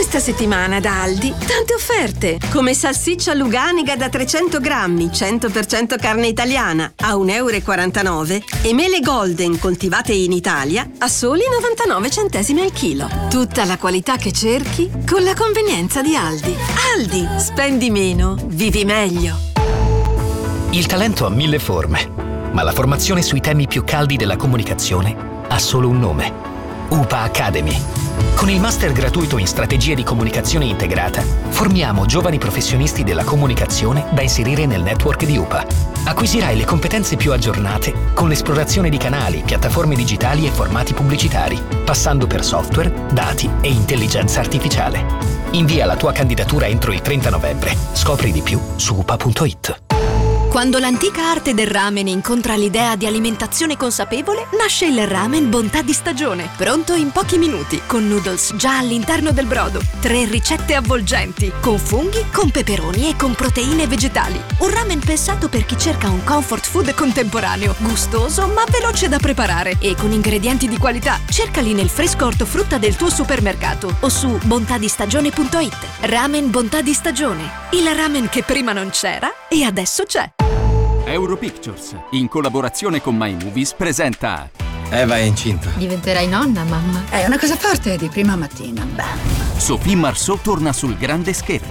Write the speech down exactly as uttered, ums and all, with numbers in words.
Questa settimana da Aldi, tante offerte, come salsiccia Luganiga da trecento grammi, cento per cento carne italiana, a un euro e quarantanove, e mele Golden coltivate in Italia a soli novantanove centesimi al chilo. Tutta la qualità che cerchi con la convenienza di Aldi. Aldi, spendi meno, vivi meglio. Il talento ha mille forme, ma la formazione sui temi più caldi della comunicazione ha solo un nome: U P A Academy. Con il master gratuito in strategie di comunicazione integrata, formiamo giovani professionisti della comunicazione da inserire nel network di U P A. Acquisirai le competenze più aggiornate con l'esplorazione di canali, piattaforme digitali e formati pubblicitari, passando per software, dati e intelligenza artificiale. Invia la tua candidatura entro il trenta novembre. Scopri di più su u p a punto i t. Quando l'antica arte del ramen incontra l'idea di alimentazione consapevole, nasce il ramen bontà di stagione, pronto in pochi minuti, con noodles già all'interno del brodo. Tre ricette avvolgenti, con funghi, con peperoni e con proteine vegetali. Un ramen pensato per chi cerca un comfort food contemporaneo, gustoso ma veloce da preparare e con ingredienti di qualità. Cercali nel fresco ortofrutta del tuo supermercato o su bontà di stagione punto i t. Ramen bontà di stagione, il ramen che prima non c'era e adesso c'è. Europictures, in collaborazione con My Movies, presenta Eva è incinta. Diventerai nonna, mamma. È una cosa forte di prima mattina. Bam. Sophie Marceau torna sul grande schermo.